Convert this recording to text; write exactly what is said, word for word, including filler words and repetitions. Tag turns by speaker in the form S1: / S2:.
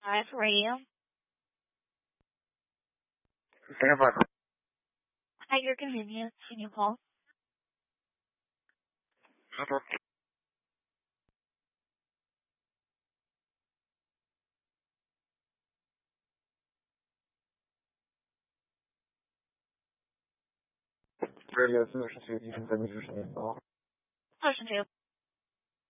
S1: Five Radio.
S2: Stand by.
S1: At your convenience, can you call?
S2: Network. Radio Solutions, you can send me your name.
S1: 二十六。